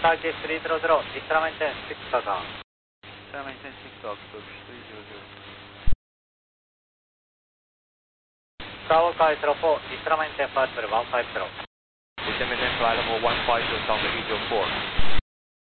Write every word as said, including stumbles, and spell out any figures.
Turkey three zero zero, Isra maintain six Kaka. Isra maintain six Kaka, Turkish three zero zero. Skywalker zero four, Isra maintain five zero one five zero. Isra maintain flight level one five zero, Delta E zero four.